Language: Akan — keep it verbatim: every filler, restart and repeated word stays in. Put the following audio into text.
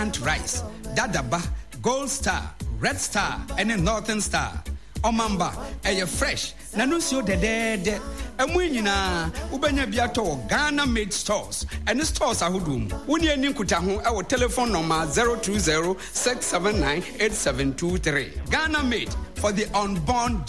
rice, dadaba, gold star, red star, and a northern star. Omamba, a fresh, nanusio de dead, and when you na Ubenya Biato, Ghana made stores, and the stores are Hudum. When you Ninkutahu, our telephone number zero two zero six seven nine eight seven two three. Ghana made for the unborn